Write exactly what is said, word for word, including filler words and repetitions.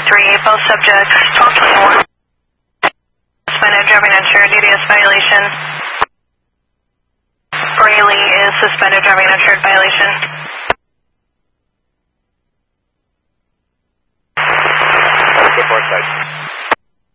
three, both subjects, twelve twenty-one. Suspended driving under D D S violation. Braley is suspended driving under violation. Okay, far side.